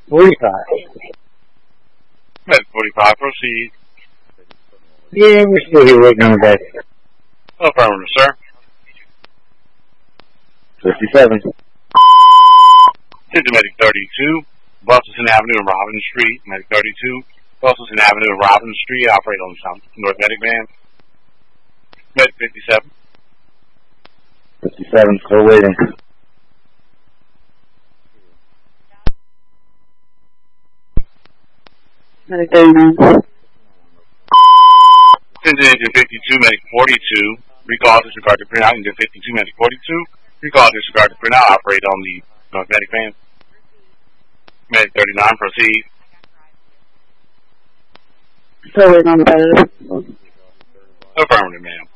45. Med 45, proceed. Yeah, we're still here waiting on the guy. Affirmative, sir. 57. Into Medic 32, Boston Avenue and Robin Street. Medic 32, Boston Avenue and Robin Street. Operate on South North Medic van. Medic 57. 57, still waiting. Medic 39. Into Engine 52, Medic 42. Recall disregard to print out. Engine 52, Medic 42. Recall disregard to print out. Operate on the North Medic van. Medic 39, proceed. Still waiting on the better. Affirmative, ma'am.